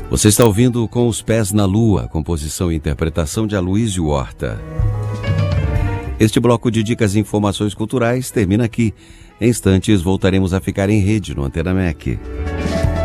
Você está ouvindo Com os Pés na Lua, composição e interpretação de Aloysio Horta. Este bloco de dicas e informações culturais termina aqui. Em instantes voltaremos a ficar em rede no Antena MEC.